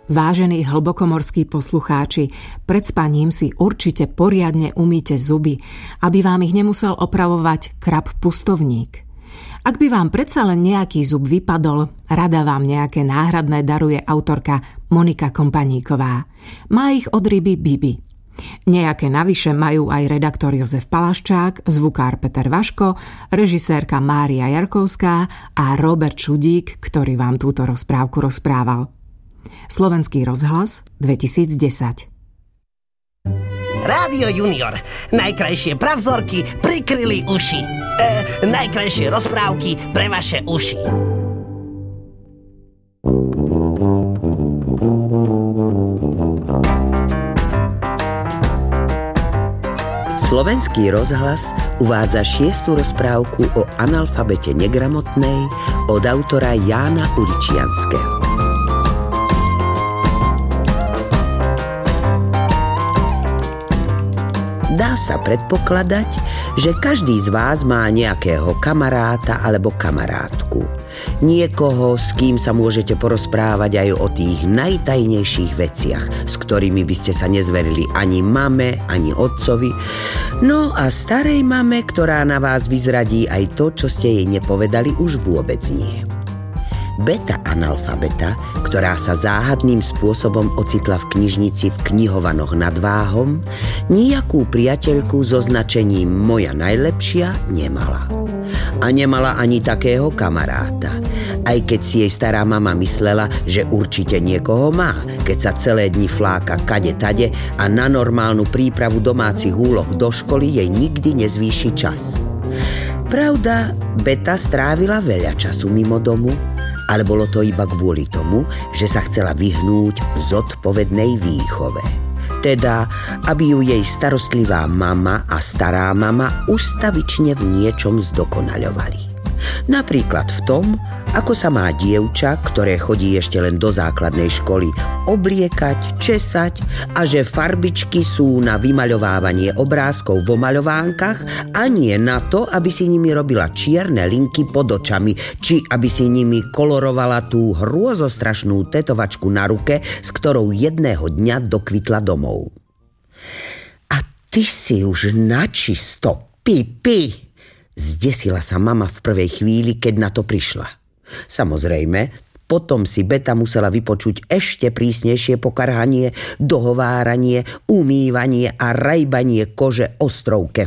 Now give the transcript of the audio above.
Vážení hlbokomorskí poslucháči, pred spaním si určite poriadne umýte zuby, aby vám ich nemusel opravovať krab pustovník. Ak by vám predsa len nejaký zub vypadol, rada vám nejaké náhradné daruje autorka Monika Kompaníková. Má ich od ryby Bibi. Nejaké navyše majú aj redaktor Jozef Palaščák, zvukár Peter Vaško, režisérka Mária Jarkovská a Robert Čudík, ktorý vám túto rozprávku rozprával. Slovenský rozhlas 2010. Rádio Junior. Najkrajšie pravzorky prikryli uši. Najkrajšie rozprávky pre vaše uši. Slovenský rozhlas uvádza 6. rozprávku o analfabete negramotnej od autora Jána Uličianskeho. Dá sa predpokladať, že každý z vás má nejakého kamaráta alebo kamarátku. Niekoho, s kým sa môžete porozprávať aj o tých najtajnejších veciach, s ktorými by ste sa nezverili ani mame, ani otcovi. No a starej mame, ktorá na vás vyzradí aj to, čo ste jej nepovedali, už vôbec nie. Beta analfabeta, ktorá sa záhadným spôsobom ocitla v knižnici v Knihovanoch nad Váhom, nejakú priateľku so značením Moja najlepšia nemala. A nemala ani takého kamaráta. Aj keď si jej stará mama myslela, že určite niekoho má, keď sa celé dni fláka kade tade a na normálnu prípravu domácich úloh do školy jej nikdy nezvýši čas. Pravda, Beta strávila veľa času mimo domu, ale bolo to iba kvôli tomu, že sa chcela vyhnúť zodpovednej výchove. Teda, aby ju jej starostlivá mama a stará mama ustavične v niečom zdokonaľovali. Napríklad v tom, ako sa má dievča, ktoré chodí ešte len do základnej školy, obliekať, česať a že farbičky sú na vymaľovávanie obrázkov vo maľovánkach a nie na to, aby si nimi robila čierne linky pod očami, či aby si nimi kolorovala tú hrôzostrašnú tetovačku na ruke, s ktorou jedného dňa dokvitla domov. A ty si už načisto, Pipi! Zdesila sa mama v prvej chvíli, keď na to prišla. Samozrejme, potom si Beta musela vypočuť ešte prísnejšie pokarhanie, dohováranie, umývanie a rajbanie kože ostrou